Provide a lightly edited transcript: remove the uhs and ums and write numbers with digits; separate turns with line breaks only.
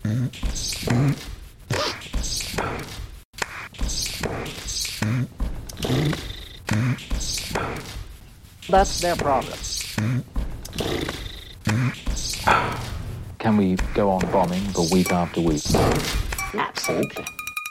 That's their problem.
Can we go on bombing for week after week?
Absolutely.